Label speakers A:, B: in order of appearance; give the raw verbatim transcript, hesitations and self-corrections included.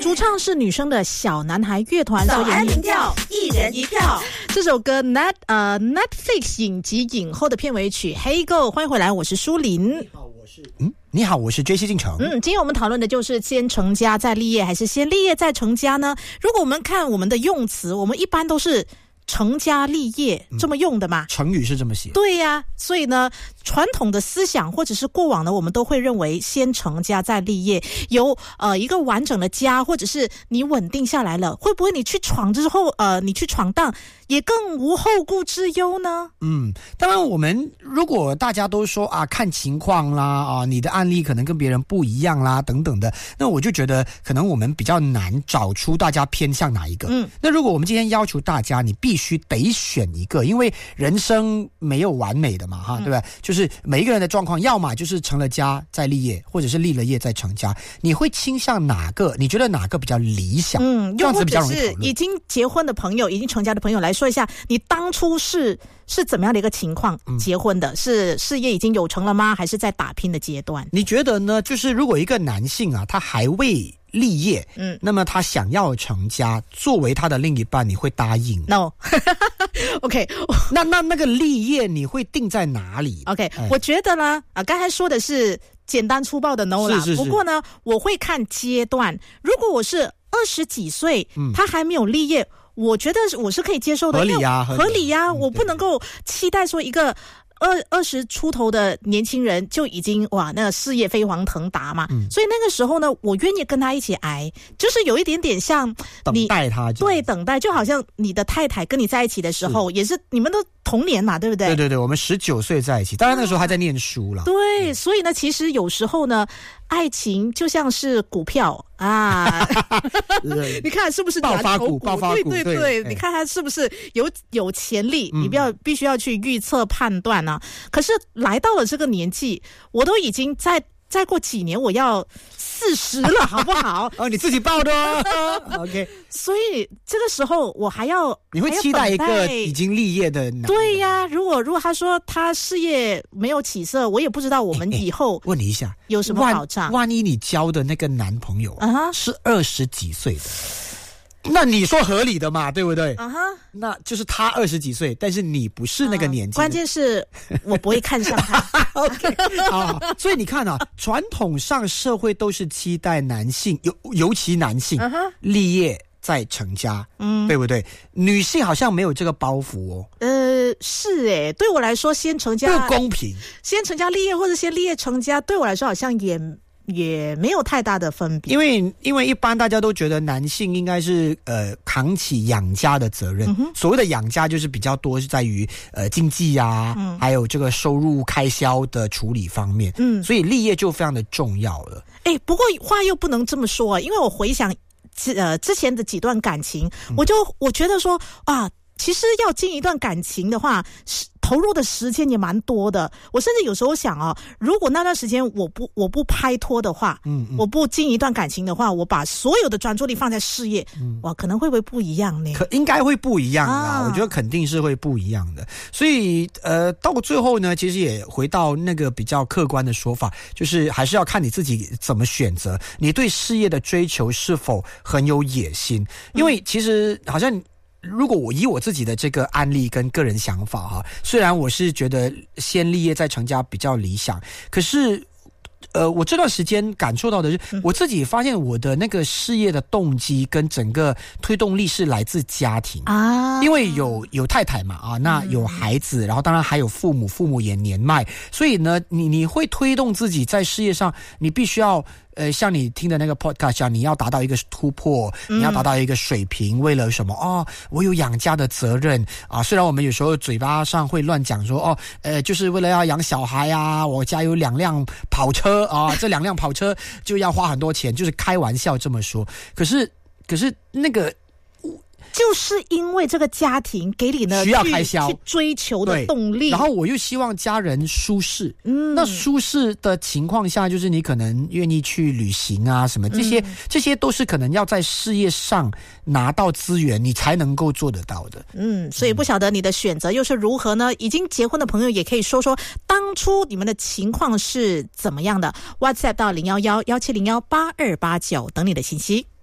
A: 主唱是女生的小男孩乐团。
B: 早安民调，一人一票。
A: 这首歌 Net 呃 Netflix 影集影后的片尾曲 Hey Go， 欢迎回来，我是舒琳。
C: 你好，我是嗯，你好，我是 J C 进城。
A: 嗯，今天我们讨论的就是先成家再立业，还是先立业再成家呢？如果我们看我们的用词，我们一般都是成家立业这么用的嘛、嗯、
C: 成语是这么写。
A: 对呀、啊，所以呢传统的思想或者是过往呢，我们都会认为先成家再立业，有呃一个完整的家，或者是你稳定下来了，会不会你去闯之后呃你去闯荡也更无后顾之忧呢？
C: 嗯，当然我们如果大家都说啊看情况啦啊，你的案例可能跟别人不一样啦等等的，那我就觉得可能我们比较难找出大家偏向哪一个。嗯，那如果我们今天要求大家你必须得选一个，因为人生没有完美的嘛哈，对吧？就是每一个人的状况，要么就是成了家再立业，或者是立了业再成家，你会倾向哪个？你觉得哪个比较理想？
A: 嗯，又或者是已经结婚的朋友，已经成家的朋友来说一下，你当初是是怎么样的一个情况结婚的？嗯、是事业已经有成了吗？还是在打拼的阶段？
C: 你觉得呢？就是如果一个男性啊，他还未立业，嗯，那么他想要成家，作为他的另一半，你会答应
A: ？No 。OK，
C: 那那那个立业你会定在哪里
A: ？OK，、哎、我觉得呢，啊，刚才说的是简单粗暴的 no 啦。
C: 是是是。
A: 不过呢，我会看阶段。如果我是二十几岁，嗯，他还没有立业，我觉得我是可以接受的，
C: 合理啊，
A: 合理啊，
C: 嗯、
A: 我不能够期待说一个。二二十出头的年轻人就已经哇，那个事业飞黄腾达嘛、嗯，所以那个时候呢，我愿意跟他一起挨，就是有一点点像你
C: 等待他，
A: 对，等待，就好像你的太太跟你在一起的时候，也是你们都同年嘛，对不对？对
C: 对对，我们十九岁在一起，当然那个时候还在念书了、啊。
A: 对，所以呢，其实有时候呢，爱情就像是股票啊，你看是不是
C: 暴发股？暴发股，
A: 对对 对, 对，你看它是不是有有潜力？嗯、你不要必须要去预测判断啊。可是来到了这个年纪，我都已经在再过几年我要四十了，好不好？
C: 哦，你自己报的哦。OK，
A: 所以这个时候我还要
C: 你会期待一个已经立业的男人？
A: 对呀、啊，如果如果他说他事业没有起色，我也不知道我们以后、欸欸、
C: 问你一下
A: 有什么保障？
C: 万, 万一你交的那个男朋友啊、uh-huh. 是二十几岁的。那你说合理的嘛，对不对？啊哈，那就是他二十几岁，但是你不是那个年纪、
A: uh, 关键是我不会看上他。
C: OK， 好，所以你看啊，传统上社会都是期待男性，尤尤其男性、uh-huh. 立业再成家，嗯，对不对？女性好像没有这个包袱哦。
A: 呃，是诶，对我来说，先成家
C: 不公平，
A: 先成家立业或者先立业成家，对我来说好像也。也没有太大的分别，
C: 因为因为一般大家都觉得男性应该是呃扛起养家的责任、嗯、所谓的养家就是比较多是在于呃经济啊、嗯、还有这个收入开销的处理方面，嗯，所以立业就非常的重要了。
A: 诶，不过话又不能这么说啊，因为我回想呃之前的几段感情、嗯、我就我觉得说啊，其实要进一段感情的话投入的时间也蛮多的，我甚至有时候想啊，如果那段时间我不我不拍拖的话，嗯嗯，我不经营一段感情的话，我把所有的专注力放在事业，嗯，哇，可能会不会不一样呢？
C: 可应该会不一样啦、啊，我觉得肯定是会不一样的。所以呃，到最后呢，其实也回到那个比较客观的说法，就是还是要看你自己怎么选择，你对事业的追求是否很有野心，因为其实好像。如果我以我自己的这个案例跟个人想法哈，虽然我是觉得先立业再成家比较理想，可是呃，我这段时间感受到的是，我自己发现我的那个事业的动机跟整个推动力是来自家庭啊，因为有有太太嘛啊，那有孩子，然后当然还有父母，父母也年迈，所以呢，你你会推动自己在事业上，你必须要。呃，像你听的那个 podcast 讲，你要达到一个突破，你要达到一个水平，嗯、为了什么？哦，我有养家的责任啊。虽然我们有时候嘴巴上会乱讲说，哦，呃，就是为了要养小孩啊，我家有两辆跑车啊，这两辆跑车就要花很多钱，就是开玩笑这么说。可是，可是那个。
A: 就是因为这个家庭给你的
C: 需要开销
A: 去追求的动力，
C: 然后我又希望家人舒适，嗯，那舒适的情况下，就是你可能愿意去旅行啊，什么这些、嗯，这些都是可能要在事业上拿到资源，你才能够做得到的。
A: 嗯，所以不晓得你的选择又是如何呢？已经结婚的朋友也可以说说当初你们的情况是怎么样的。WhatsApp 到零一一一七零一八二八九等你的信息。